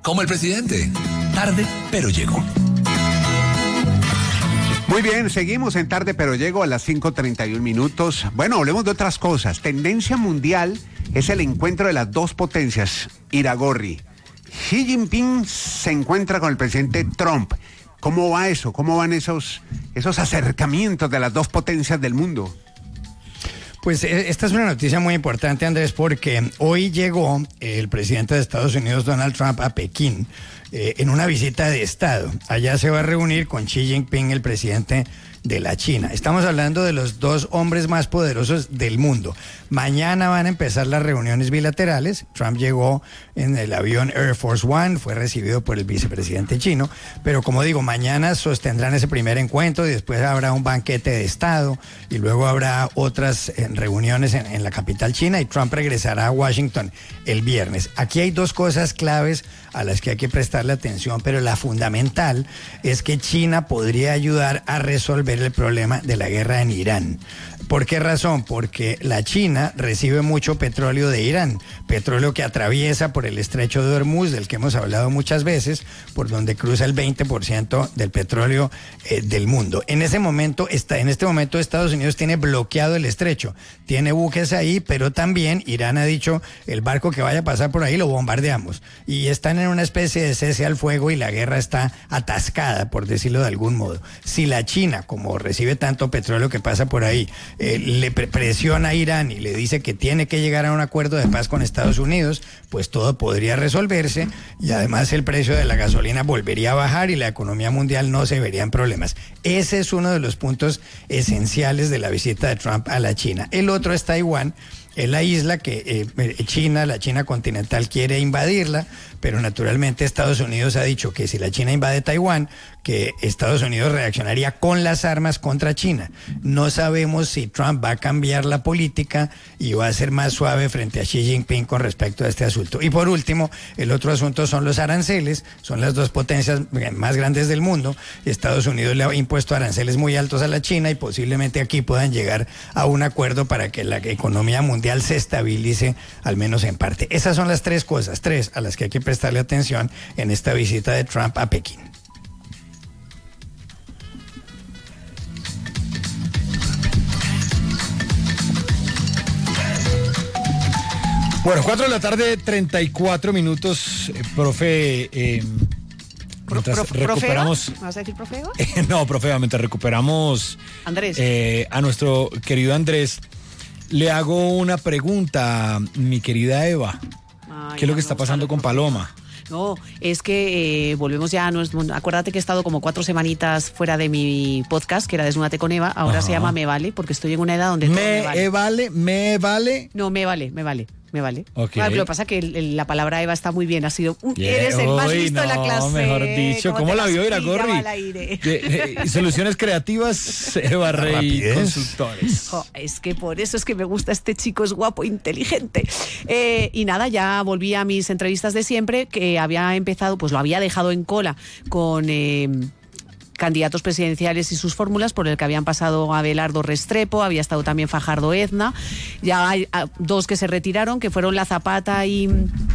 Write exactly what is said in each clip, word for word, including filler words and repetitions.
como el presidente. Tarde, pero llegó. Muy bien, seguimos en Tarde, pero llego a las cinco treinta y un minutos. Bueno, hablemos de otras cosas. Tendencia mundial es el encuentro de las dos potencias, Iragorri. Xi Jinping se encuentra con el presidente Trump. ¿Cómo va eso? ¿Cómo van esos, esos acercamientos de las dos potencias del mundo? Pues esta es una noticia muy importante, Andrés, porque hoy llegó el presidente de Estados Unidos, Donald Trump, a Pekín eh, en una visita de Estado. Allá se va a reunir con Xi Jinping, el presidente de la China. Estamos hablando de los dos hombres más poderosos del mundo. Mañana van a empezar las reuniones bilaterales. Trump llegó en el avión Air Force One, fue recibido por el vicepresidente chino, pero como digo, mañana sostendrán ese primer encuentro y después habrá un banquete de Estado y luego habrá otras eh, reuniones en, en la capital china y Trump regresará a Washington el viernes. Aquí hay dos cosas claves a las que hay que prestarle atención, pero la fundamental es que China podría ayudar a resolver el problema de la guerra en Irán. ¿Por qué razón? Porque la China recibe mucho petróleo de Irán, petróleo que atraviesa por el estrecho de Hormuz, del que hemos hablado muchas veces, por donde cruza el veinte por ciento del petróleo eh, del mundo. En ese momento, está, en este momento Estados Unidos tiene bloqueado el estrecho, tiene buques ahí, pero también Irán ha dicho, el barco que vaya a pasar por ahí lo bombardeamos. Y están en una especie de cese al fuego y la guerra está atascada, por decirlo de algún modo. Si la China, como recibe tanto petróleo que pasa por ahí, Eh, le pre presiona a Irán y le dice que tiene que llegar a un acuerdo de paz con Estados Unidos, pues todo podría resolverse y además el precio de la gasolina volvería a bajar y la economía mundial no se vería en problemas. Ese es uno de los puntos esenciales de la visita de Trump a la China. El otro es Taiwán. Es la isla que eh, China, la China continental quiere invadirla, pero naturalmente Estados Unidos ha dicho que si la China invade Taiwán, que Estados Unidos reaccionaría con las armas contra China. No sabemos si Trump va a cambiar la política y va a ser más suave frente a Xi Jinping con respecto a este asunto. Y por último, el otro asunto son los aranceles, son las dos potencias más grandes del mundo. Estados Unidos le ha impuesto aranceles muy altos a la China y posiblemente aquí puedan llegar a un acuerdo para que la economía mundial se estabilice, al menos en parte. Esas son las tres cosas, tres a las que hay que prestarle atención en esta visita de Trump a Pekín. Bueno, cuatro de la tarde, treinta y cuatro minutos, eh, profe. Eh, Pro, pro, recuperamos. ¿Profeba? ¿Vas a decir profeba? Eh, no, profe, mientras recuperamos Andrés. Eh, a nuestro querido Andrés, le hago una pregunta, mi querida Eva. Ay, ¿qué es lo que está pasando con Paloma? No, es que eh, volvemos ya a nuestro... Acuérdate que he estado como cuatro semanitas fuera de mi podcast, que era Desnúdate con Eva. Ahora Ajá. se llama Me Vale, porque estoy en una edad donde... Me, todo me vale. E vale, me vale. No, me vale, me vale. Me vale. Okay. Claro, lo que pasa es que el, el, la palabra Eva está muy bien. Ha sido. Yeah. Eres el más Uy, listo no, de la clase. Mejor dicho. ¿Cómo, ¿Cómo la vio Iragorri? Eh, eh, soluciones creativas, Eva Rey Consultores. Oh, es que por eso es que me gusta este chico, es guapo, inteligente. Eh, y nada, ya volví a mis entrevistas de siempre, que había empezado, pues lo había dejado en cola con. Eh, candidatos presidenciales y sus fórmulas, por el que habían pasado Abelardo Restrepo, había estado también Fajardo Ezna, ya hay dos que se retiraron, que fueron La Zapata y,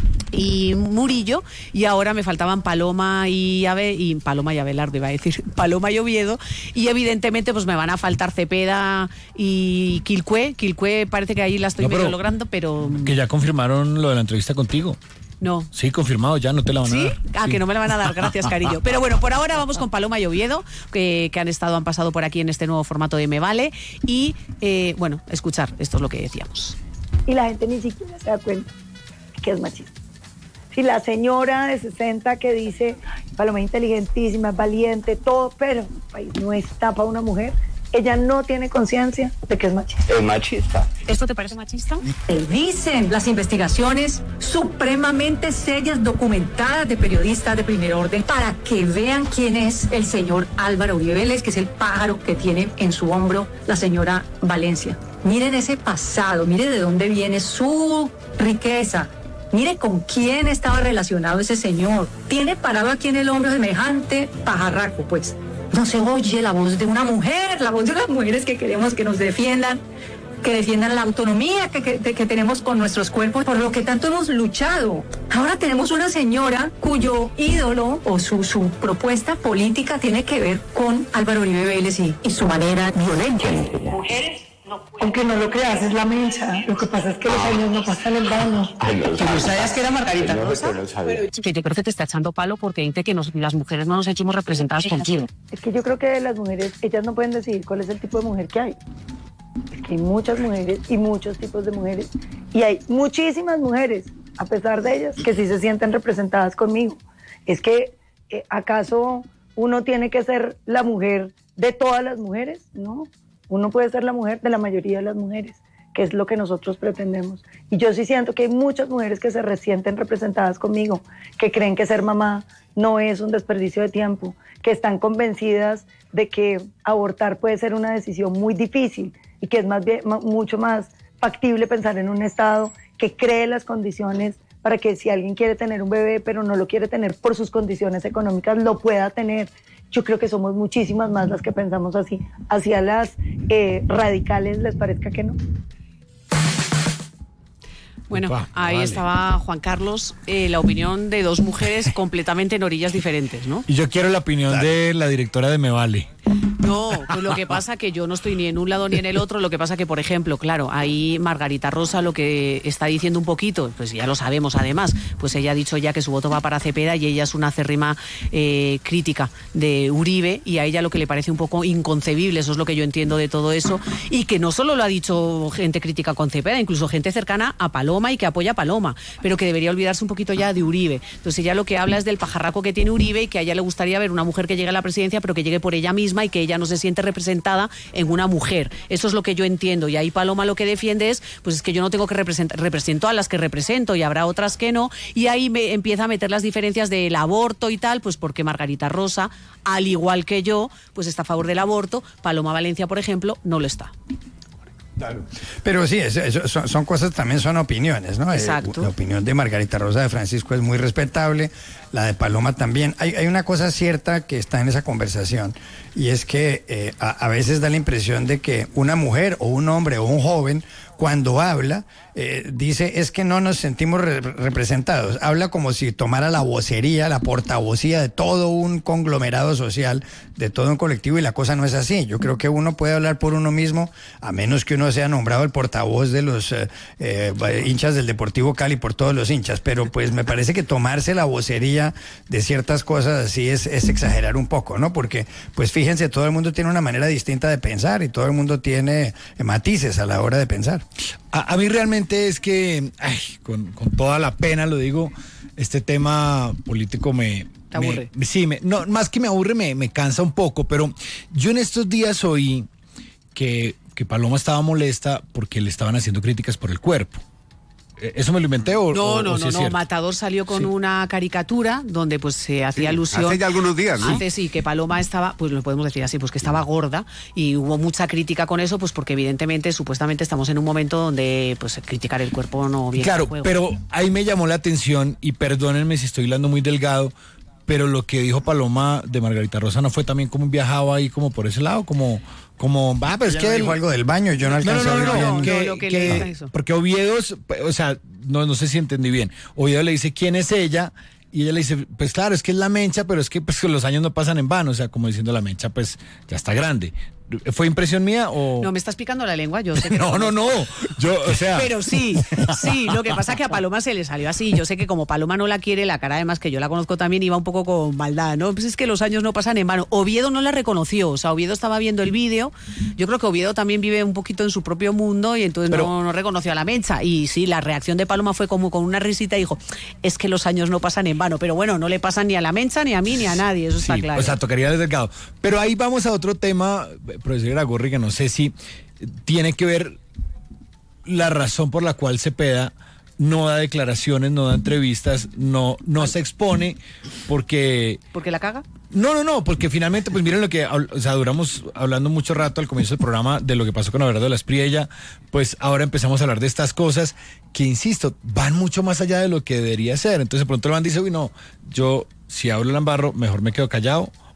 y Murillo, y ahora me faltaban Paloma y Abe, y Paloma y Abelardo, iba a decir, Paloma y Oviedo, y evidentemente pues me van a faltar Cepeda y Quilcué. Quilcué parece que ahí la estoy no, medio logrando, pero... Que ya confirmaron lo de la entrevista contigo. No. Sí, confirmado, ya no te la van ¿Sí? a dar. Ah, sí, que no me la van a dar, gracias, cariño. Pero bueno, por ahora vamos con Paloma y Oviedo, que, que han estado, han pasado por aquí en este nuevo formato de Me Vale. Y, eh, bueno, escuchar, esto es lo que decíamos. Y la gente ni siquiera se da cuenta que es machista. Si la señora de sesenta que dice, Paloma es inteligentísima, es valiente, todo, pero el país no está para una mujer, ella no tiene conciencia de que es machista. Es machista. ¿Esto te parece machista? Dicen las investigaciones supremamente serias, documentadas de periodistas de primer orden, para que vean quién es el señor Álvaro Uribe Vélez, que es el pájaro que tiene en su hombro la señora Valencia. Miren ese pasado, miren de dónde viene su riqueza. Mire con quién estaba relacionado ese señor. Tiene parado aquí en el hombro semejante pajarraco, pues. No se oye la voz de una mujer, la voz de las mujeres que queremos que nos defiendan, que defiendan la autonomía que, que, que tenemos con nuestros cuerpos, por lo que tanto hemos luchado. Ahora tenemos una señora cuyo ídolo o su, su propuesta política tiene que ver con Álvaro Uribe Vélez y, y su manera violenta. Mujeres no pueden. Aunque no lo creas, es la mencha. Lo que pasa es que los años no pasan en vano. ¿Tú sabías que era Margarita Rosa? No sabía. Que yo creo que te está echando palo porque dice que nos, las mujeres no nos sentimos representadas contigo. Es que yo creo que las mujeres, ellas no pueden decidir cuál es el tipo de mujer que hay. Es que hay muchas mujeres y muchos tipos de mujeres. Y hay muchísimas mujeres, a pesar de ellas, que sí se sienten representadas conmigo. Es que, eh, ¿acaso uno tiene que ser la mujer de todas las mujeres? No. Uno puede ser la mujer de la mayoría de las mujeres, que es lo que nosotros pretendemos. Y yo sí siento que hay muchas mujeres que se sienten representadas conmigo, que creen que ser mamá no es un desperdicio de tiempo, que están convencidas de que abortar puede ser una decisión muy difícil y que es más bien, mucho más factible pensar en un Estado que cree las condiciones para que si alguien quiere tener un bebé pero no lo quiere tener por sus condiciones económicas, lo pueda tener. Yo creo que somos muchísimas más las que pensamos así. Hacia las eh, radicales les parezca que no. Bueno, Opa, ahí vale. estaba Juan Carlos, eh, la opinión de dos mujeres completamente en orillas diferentes, ¿no? Y yo quiero la opinión de la directora de Me Vale. No, pues lo que pasa que yo no estoy ni en un lado ni en el otro, lo que pasa que, por ejemplo, claro, ahí Margarita Rosa lo que está diciendo un poquito, pues ya lo sabemos además, pues ella ha dicho ya que su voto va para Cepeda y ella es una acérrima eh, crítica de Uribe y a ella lo que le parece un poco inconcebible, eso es lo que yo entiendo de todo eso, y que no solo lo ha dicho gente crítica con Cepeda, incluso gente cercana a Paloma y que apoya a Paloma, pero que debería olvidarse un poquito ya de Uribe. Entonces ella lo que habla es del pajarraco que tiene Uribe y que a ella le gustaría ver una mujer que llegue a la presidencia pero que llegue por ella misma y que ella no se siente representada en una mujer. Eso es lo que yo entiendo. Y ahí Paloma lo que defiende es, pues es que yo no tengo que representar, represento a las que represento y habrá otras que no. Y ahí me empieza a meter las diferencias del aborto y tal, pues porque Margarita Rosa, al igual que yo, pues está a favor del aborto. Paloma Valencia, por ejemplo, no lo está. Claro. Pero sí, eso, eso son, son cosas, también son opiniones, ¿no? Exacto. Eh, la opinión de Margarita Rosa de Francisco es muy respetable, la de Paloma también. Hay, hay una cosa cierta que está en esa conversación, y es que eh, a, a veces da la impresión de que una mujer o un hombre o un joven, cuando habla, eh, dice, es que no nos sentimos re representados. Habla como si tomara la vocería, la portavocía de todo un conglomerado social, de todo un colectivo, y la cosa no es así. Yo creo que uno puede hablar por uno mismo, a menos que uno sea nombrado el portavoz de los eh, eh, hinchas del Deportivo Cali, por todos los hinchas, pero pues me parece que tomarse la vocería de ciertas cosas así es, es exagerar un poco, ¿no? Porque, pues fíjense, todo el mundo tiene una manera distinta de pensar y todo el mundo tiene eh, matices a la hora de pensar. A, a mí realmente es que, ay, con, con toda la pena lo digo, este tema político me... ¿Te aburre? Me, sí, me, no, más que me aburre, me, me cansa un poco, pero yo en estos días oí que, que Paloma estaba molesta porque le estaban haciendo críticas por el cuerpo. ¿Eso me lo inventé o No, o, no, o sí no, es no. cierto? Matador salió con Sí. una caricatura donde pues se hacía Sí, alusión. hace ya algunos días, ¿no? Hace sí, que Paloma estaba, pues lo podemos decir así, pues que estaba gorda y hubo mucha crítica con eso, pues porque evidentemente, supuestamente estamos en un momento donde pues criticar el cuerpo no viene Claro, al juego. pero ahí me llamó la atención, y perdónenme si estoy hablando muy delgado, pero lo que dijo Paloma de Margarita Rosa no fue también como viajaba ahí como por ese lado, como, como, ah, pero es Ella que... dijo el- algo del baño, yo no No, no, alcancé no, a oír no, bien. no, que, lo que que- le dijo eso. porque Oviedo, o sea, no, no sé si entendí bien. Oviedo le dice, ¿quién es ella? Y ella le dice, pues claro, es que es la Mencha, pero es que pues, los años no pasan en vano, o sea, como diciendo la Mencha, pues ya está grande. ¿Fue impresión mía o...? No, me estás picando la lengua, yo sé que no, no, no, yo, o sea... Pero sí, sí, lo que pasa es que a Paloma se le salió así. Yo sé que como Paloma no la quiere, la cara además que yo la conozco también iba un poco con maldad, ¿no? Pues es que los años no pasan en vano. Oviedo no la reconoció, o sea, Oviedo estaba viendo el vídeo. Yo creo que Oviedo también vive un poquito en su propio mundo y entonces Pero- no, no reconoció a la Mencha. Y sí, la reacción de Paloma fue como con una risita y dijo, es que los años no pasan en vano. Pero bueno, no le pasan ni a la Mencha, ni a mí, ni a nadie, eso está Sí, claro. o sea, tocaría el delgado. Pero ahí vamos a otro tema, profesor Iragorri, que no sé si tiene que ver la razón por la cual Cepeda no da declaraciones, no da entrevistas, no, no se expone, porque... ¿Por qué la caga? No, no, no, porque finalmente, pues miren lo que, habl- o sea, duramos hablando mucho rato al comienzo del programa de lo que pasó con Abelardo de la Espriella, pues ahora empezamos a hablar de estas cosas que, insisto, van mucho más allá de lo que debería ser. Entonces de pronto el man dice, uy, no, yo si hablo Lambarro, mejor me quedo callado,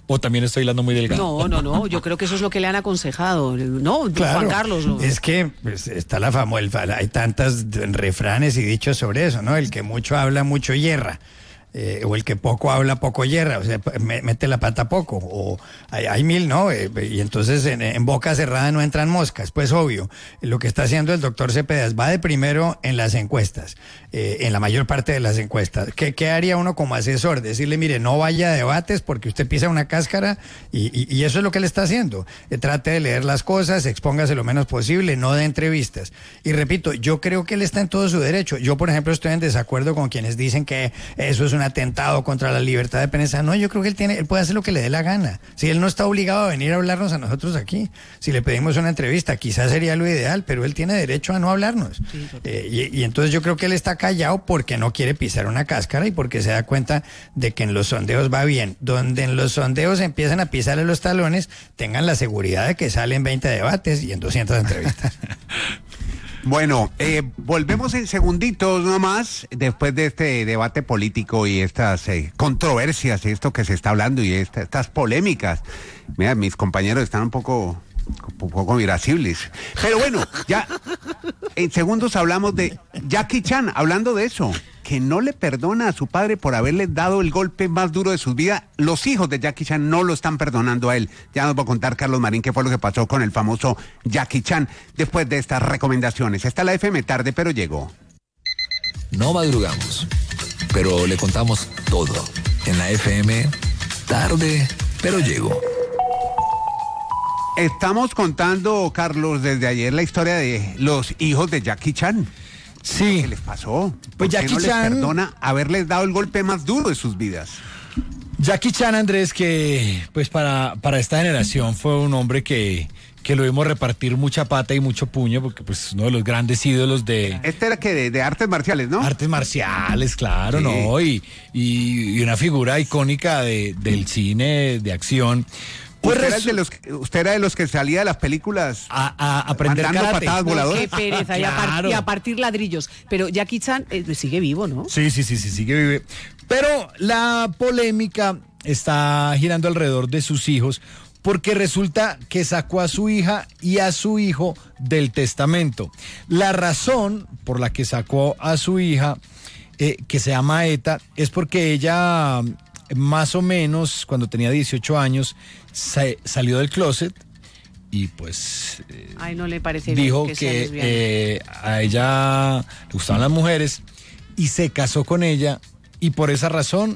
¿O también estoy hilando muy delgado? No, no, no, yo creo que eso es lo que le han aconsejado, ¿no? Claro, Juan Carlos. ¿No? Es que pues, está la famosa, hay tantas refranes y dichos sobre eso, ¿no? El que mucho habla, mucho hierra. Eh, o el que poco habla, poco hierra, o sea, me, mete la pata poco, o hay, hay mil, ¿no? Eh, y entonces en, en boca cerrada no entran moscas, pues obvio. Lo que está haciendo el doctor Cepeda va de primero en las encuestas, eh, en la mayor parte de las encuestas. ¿Qué, ¿Qué haría uno como asesor? Decirle, mire, no vaya a debates porque usted pisa una cáscara y, y, y eso es lo que le está haciendo. Eh, trate de leer las cosas, expóngase lo menos posible, no de entrevistas. Y repito, yo creo que él está en todo su derecho. Yo, por ejemplo, estoy en desacuerdo con quienes dicen que eso es un atentado contra la libertad de prensa. No, yo creo que él tiene, él puede hacer lo que le dé la gana. Si él no está obligado a venir a hablarnos a nosotros aquí, si le pedimos una entrevista, quizás sería lo ideal, pero él tiene derecho a no hablarnos. Sí, eh, y, y entonces yo creo que él está callado porque no quiere pisar una cáscara y porque se da cuenta de que en los sondeos va bien. Donde en los sondeos empiezan a pisarle los talones, tengan la seguridad de que salen veinte debates y en doscientas entrevistas. Bueno, eh, volvemos en segunditos nomás, después de este debate político y estas eh, controversias, esto que se está hablando y esta, estas polémicas. Mira, mis compañeros están un poco, un poco irascibles. Pero bueno, ya en segundos hablamos de Jackie Chan, hablando de eso, que no le perdona a su padre por haberle dado el golpe más duro de su vida. Los hijos de Jackie Chan no lo están perdonando a él. Ya nos va a contar Carlos Marín qué fue lo que pasó con el famoso Jackie Chan después de estas recomendaciones. Está la F M tarde, pero llegó. No madrugamos, pero le contamos todo. En la F M tarde, pero llegó. Estamos contando, Carlos, desde ayer la historia de los hijos de Jackie Chan. Sí. ¿Qué les pasó? Pues ¿Por qué Jackie no les Chan perdona haberles dado el golpe más duro de sus vidas? Jackie Chan, Andrés, que pues para, para esta generación fue un hombre que, que lo vimos repartir mucha pata y mucho puño, porque pues uno de los grandes ídolos de... Este era que de, de artes marciales, ¿no? Artes marciales, claro, sí. ¿No? Y, y, y una figura icónica de, del cine de acción. Pues usted, era de los, usted era de los que salía de las películas a, a aprender mandando karate. Patadas voladoras. Qué pereza, y, a par, y a partir ladrillos. Pero Jackie Chan eh, sigue vivo, ¿no? Sí, sí, sí, sí, sigue vivo. Pero la polémica está girando alrededor de sus hijos, porque resulta que sacó a su hija y a su hijo del testamento. La razón por la que sacó a su hija, eh, que se llama Eta, es porque ella... más o menos cuando tenía dieciocho años se salió del closet y pues eh, Ay, no le parece dijo bien que, que eh, a ella le gustaban las mujeres y se casó con ella y por esa razón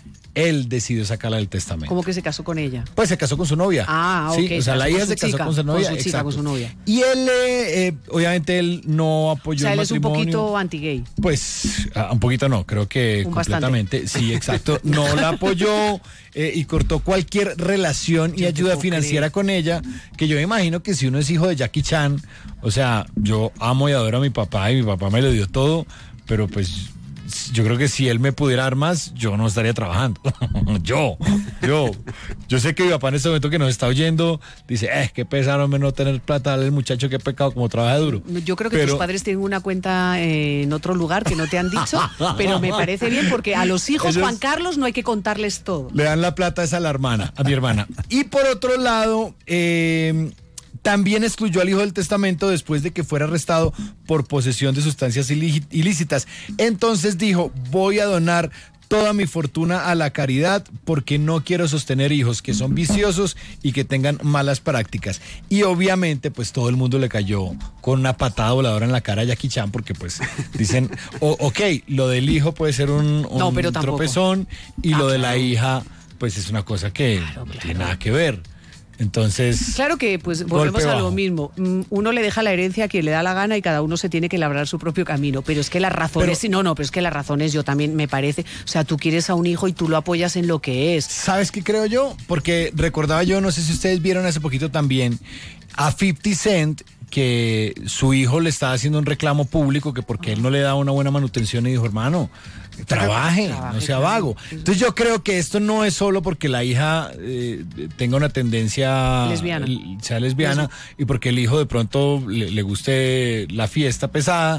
él decidió sacarla del testamento. ¿Cómo que se casó con ella? Pues se casó con su novia. Ah, ok. Sí, o sea, la hija se casó chica, con su novia. Con su chica, con su novia. Y él, eh, eh, obviamente, él no apoyó o sea, el él es un matrimonio. poquito anti-gay. Pues, uh, un poquito no, creo que un completamente. Bastante. Sí, exacto. No la apoyó eh, y cortó cualquier relación y yo ayuda financiera creer. con ella, que yo me imagino que si uno es hijo de Jackie Chan, o sea, yo amo y adoro a mi papá y mi papá me lo dio todo, pero pues... yo creo que si él me pudiera dar más, yo no estaría trabajando. yo, yo. Yo sé que mi papá en este momento que nos está oyendo dice, eh, qué pesar, hombre, no tener plata, dale al muchacho, qué pecado, como trabaja duro. Yo creo que pero... tus padres tienen una cuenta eh, en otro lugar que no te han dicho, pero me parece bien porque a los hijos, ellos... Juan Carlos, no hay que contarles todo. Le dan la plata esa a la hermana, a mi hermana. Y por otro lado, eh... también excluyó al hijo del testamento después de que fuera arrestado por posesión de sustancias ilícitas. Entonces dijo, voy a donar toda mi fortuna a la caridad porque no quiero sostener hijos que son viciosos y que tengan malas prácticas. Y obviamente pues todo el mundo le cayó con una patada voladora en la cara a Jackie Chan porque pues dicen, oh, ok, lo del hijo puede ser un, un no, pero tropezón y ah, lo de claro. la hija pues es una cosa que claro, no claro. tiene nada que ver. Entonces, claro que pues volvemos a lo mismo. Uno le deja la herencia a quien le da la gana y cada uno se tiene que labrar su propio camino. Pero es que las razones, pero, no, no, pero es que las razones yo también me parece. O sea, tú quieres a un hijo y tú lo apoyas en lo que es. ¿Sabes qué creo yo? Porque recordaba yo, no sé si ustedes vieron hace poquito también, a cincuenta Cent, que su hijo le estaba haciendo un reclamo público que porque él no le daba una buena manutención y dijo, hermano, trabaje, trabaje no sea vago. Entonces yo creo que esto no es solo porque la hija eh, tenga una tendencia lesbiana, sea lesbiana y porque el hijo de pronto le, le guste la fiesta pesada,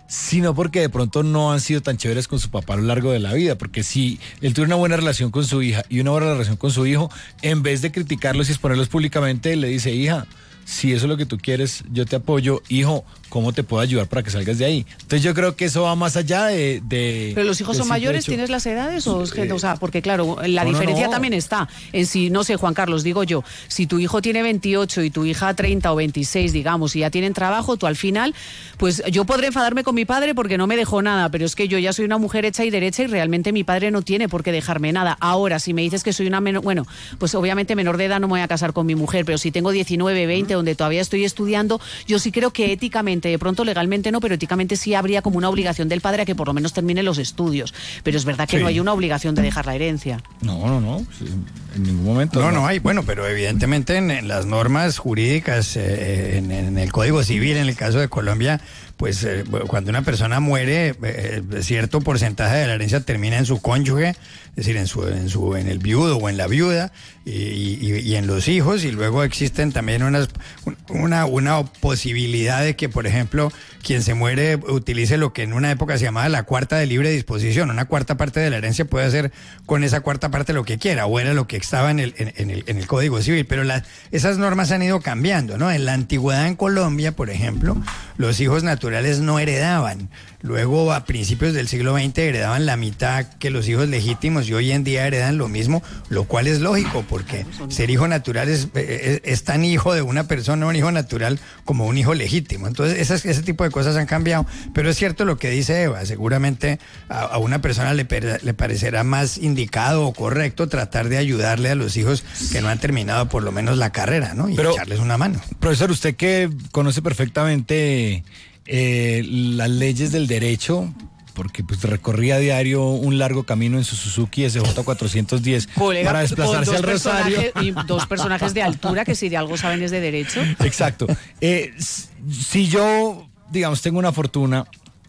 sino porque de pronto no han sido tan chéveres con su papá a lo largo de la vida, porque si él tuvo una buena relación con su hija y una buena relación con su hijo, en vez de criticarlos y exponerlos públicamente, le dice, hija, si eso es lo que tú quieres, yo te apoyo, hijo, ¿cómo te puedo ayudar para que salgas de ahí? Entonces yo creo que eso va más allá de... de ¿Pero los hijos son mayores? Hecho. ¿Tienes las edades? O, es que, o sea, porque claro, la no, diferencia no, no. también está en si, no sé, Juan Carlos, digo yo, si tu hijo tiene veintiocho y tu hija treinta o veintiséis, digamos, y ya tienen trabajo, tú al final, pues yo podré enfadarme con mi padre porque no me dejó nada, pero es que yo ya soy una mujer hecha y derecha y realmente mi padre no tiene por qué dejarme nada. Ahora, si me dices que soy una menor, bueno, pues obviamente menor de edad no me voy a casar con mi mujer, pero si tengo diecinueve, veinte, donde todavía estoy estudiando, yo sí creo que éticamente, de pronto legalmente no, pero éticamente sí habría como una obligación del padre a que por lo menos termine los estudios. Pero es verdad que sí. no hay una obligación de dejar la herencia. No, no, no, en ningún momento. No, no, no hay, bueno, pero evidentemente en, en las normas jurídicas, eh, en, en el Código Civil, en el caso de Colombia, pues eh, cuando una persona muere, eh, cierto porcentaje de la herencia termina en su cónyuge, es decir, en su, en su, en el viudo o en la viuda, y, y, y en los hijos, y luego existen también unas, una, una posibilidad de que, por ejemplo, quien se muere utilice lo que en una época se llamaba la cuarta de libre disposición. Una cuarta parte de la herencia puede hacer con esa cuarta parte lo que quiera, o era lo que estaba en el, en, en el, en el Código Civil, pero la, esas normas han ido cambiando, ¿no? En la antigüedad en Colombia, por ejemplo, los hijos naturales no heredaban. Luego, a principios del siglo veinte, heredaban la mitad que los hijos legítimos, y hoy en día heredan lo mismo, lo cual es lógico, porque ser hijo natural es, es, es tan hijo de una persona, un hijo natural, como un hijo legítimo. Entonces, esas, ese tipo de cosas han cambiado. Pero es cierto lo que dice Eva, seguramente a, a una persona le, le parecerá más indicado o correcto tratar de ayudarle a los hijos que no han terminado por lo menos la carrera, ¿no? Y Pero, echarles una mano. Profesor, usted que conoce perfectamente... Eh, las leyes del derecho, porque pues recorría a diario un largo camino en su Suzuki S J cuatrocientos diez Colega, para desplazarse al Rosario. Y dos personajes de altura que si de algo saben es de derecho. Exacto. Eh, si yo, digamos, tengo una fortuna,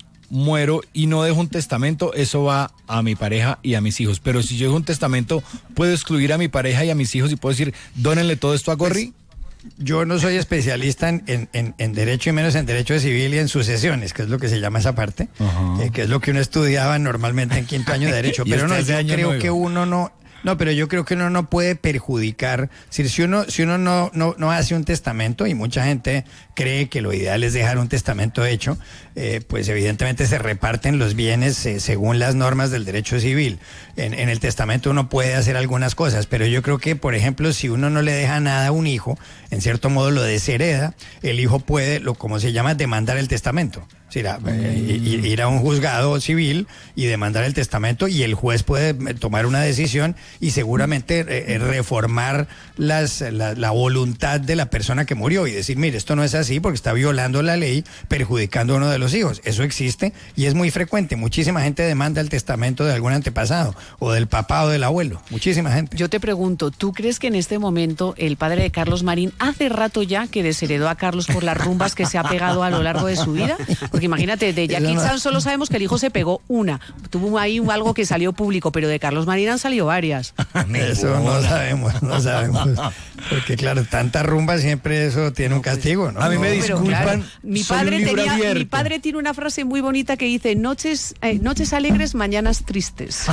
muero y no dejo un testamento, eso va a mi pareja y a mis hijos. Pero si yo dejo un testamento, ¿puedo excluir a mi pareja y a mis hijos y puedo decir, dónenle todo esto a Gorri? Pues, yo no soy especialista en, en, en, en derecho, y menos en derecho civil y en sucesiones, que es lo que se llama esa parte, eh, que es lo que uno estudiaba normalmente en quinto año de derecho. Pero no, yo creo nuevo. que uno no... No, pero yo creo que uno no puede perjudicar. Si, si uno, si uno no, no, no hace un testamento, y mucha gente cree que lo ideal es dejar un testamento hecho, eh, pues evidentemente se reparten los bienes eh, según las normas del derecho civil. En, en el testamento uno puede hacer algunas cosas, pero yo creo que, por ejemplo, si uno no le deja nada a un hijo, en cierto modo lo deshereda, el hijo puede, lo como se llama, demandar el testamento. Ir a, eh, ir a un juzgado civil y demandar el testamento, y el juez puede tomar una decisión y seguramente eh, reformar las, la, la voluntad de la persona que murió y decir, mire, esto no es así porque está violando la ley, perjudicando a uno de los hijos. Eso existe y es muy frecuente. Muchísima gente demanda el testamento de algún antepasado, o del papá o del abuelo. Muchísima gente. Yo te pregunto, ¿tú crees que en este momento el padre de Carlos Marín hace rato ya que desheredó a Carlos por las rumbas que se ha pegado a lo largo de su vida? Porque imagínate, de Jackie Chan solo sabemos que el hijo se pegó una. Tuvo ahí algo que salió público, pero de Carlos Marín han salido varias. Eso no sabemos, no sabemos. Porque claro, tanta rumba siempre eso tiene un castigo, ¿no? A mí me disculpan. Claro, mi, padre tenía, mi padre tiene una frase muy bonita que dice, noches, eh, noches alegres, mañanas tristes.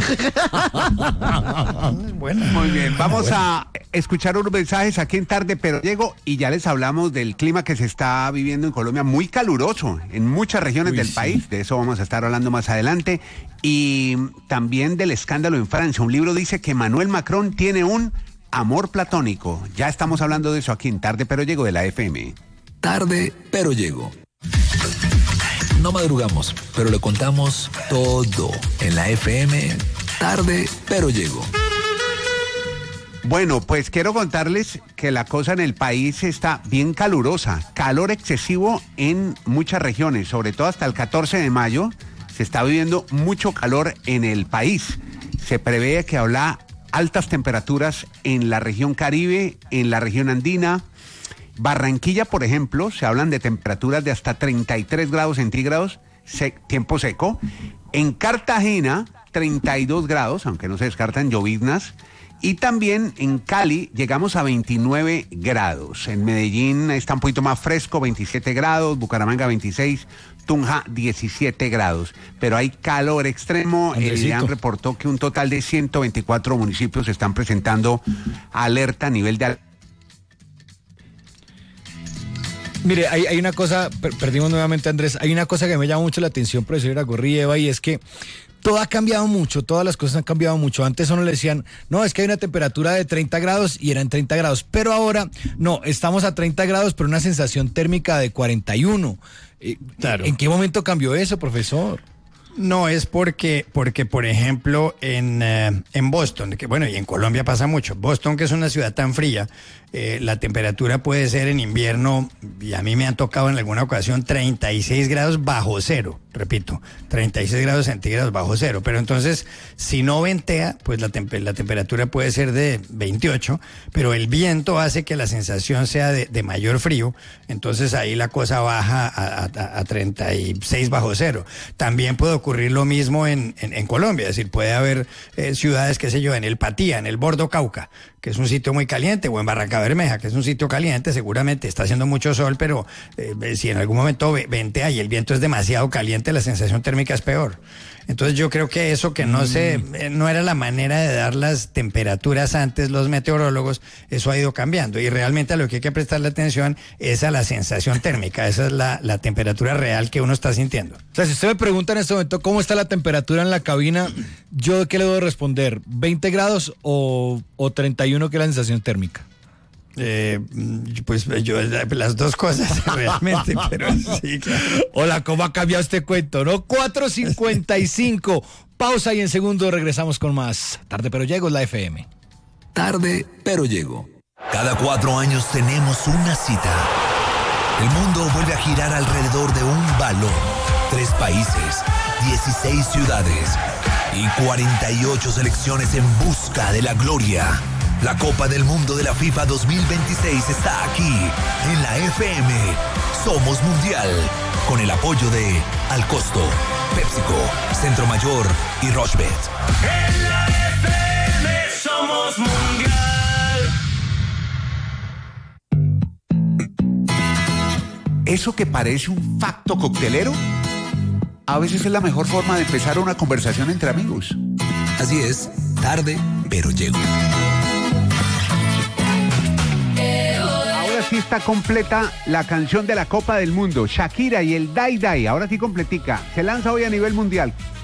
Bueno, muy bien. Vamos bueno. a escuchar unos mensajes aquí en Tarde Pero Llego, y ya les hablamos del clima que se está viviendo en Colombia, muy caluroso en muchas regiones Uy, del sí. país. De eso vamos a estar hablando más adelante. Y también del escándalo en Francia. Un libro dice que Emmanuel Macron tiene un amor platónico. Ya estamos hablando de eso aquí en Tarde Pero Llego de la F M. Tarde Pero Llego. No madrugamos, pero le contamos todo en la F M. Tarde Pero Llego. Bueno, pues quiero contarles que la cosa en el país está bien calurosa. Calor excesivo en muchas regiones, sobre todo hasta el catorce de mayo. Se está viviendo mucho calor en el país. Se prevé que habrá altas temperaturas en la región Caribe, en la región andina. Barranquilla, por ejemplo, se hablan de temperaturas de hasta treinta y tres grados centígrados, se, tiempo seco. En Cartagena treinta y dos grados, aunque no se descartan lloviznas. Y también en Cali llegamos a veintinueve grados. En Medellín está un poquito más fresco, veintisiete grados, Bucaramanga veintiséis, Tunja diecisiete grados. Pero hay calor extremo. El IDEAN reportó que un total de ciento veinticuatro municipios están presentando alerta a nivel de... Mire, hay, hay una cosa, per- perdimos nuevamente Andrés, hay una cosa que me llama mucho la atención, profesor Iragorri y Eva, y es que todo ha cambiado mucho, todas las cosas han cambiado mucho. Antes solo le decían, no, es que hay una temperatura de treinta grados y eran treinta grados, pero ahora no, estamos a treinta grados, pero una sensación térmica de cuarenta y uno. Eh, Claro. ¿En qué momento cambió eso, profesor? No, es porque, porque por ejemplo, en, eh, en Boston, que bueno, y en Colombia pasa mucho, Boston, que es una ciudad tan fría, eh, la temperatura puede ser en invierno, y a mí me han tocado en alguna ocasión treinta y seis grados bajo cero, repito, treinta y seis grados centígrados bajo cero, pero entonces, si no ventea, pues la, tempe- la temperatura puede ser de veintiocho, pero el viento hace que la sensación sea de, de mayor frío, entonces ahí la cosa baja a, a, a treinta y seis bajo cero. También puede ocurrir lo mismo en, en, en Colombia, es decir, puede haber eh, ciudades, qué sé yo, en el Patía, en el Bordo Cauca, que es un sitio muy caliente, o en Barranca Bermeja, que es un sitio caliente, seguramente está haciendo mucho sol, pero eh, si en algún momento ve- ventea y el viento es demasiado caliente, la sensación térmica es peor. Entonces yo creo que eso que no se, eh, no era la manera de dar las temperaturas antes los meteorólogos, eso ha ido cambiando y realmente a lo que hay que prestarle atención es a la sensación térmica, esa es la, la temperatura real que uno está sintiendo. O sea, si usted me pregunta en este momento cómo está la temperatura en la cabina, ¿yo qué le debo responder? ¿veinte grados o, o treinta y uno que es la sensación térmica? Eh, pues yo las dos cosas realmente, pero sí, claro. Hola, ¿cómo ha cambiado este cuento, no? cuatro cincuenta y cinco. Pausa y en segundo regresamos con más. Tarde pero llego, la F M. Tarde, pero llego. Cada cuatro años tenemos una cita. El mundo vuelve a girar alrededor de un balón. Tres países, dieciséis ciudades y cuarenta y ocho selecciones en busca de la gloria. La Copa del Mundo de la FIFA dos mil veintiséis está aquí, en la F M. Somos Mundial, con el apoyo de Al Costo, PepsiCo, Centro Mayor y Rochebet. En la F M somos Mundial. Eso que parece un facto coctelero, a veces es la mejor forma de empezar una conversación entre amigos. Así es, tarde, pero llego. Ahora sí está completa la canción de la Copa del Mundo, Shakira y el Dai Dai, ahora sí completica, se lanza hoy a nivel mundial.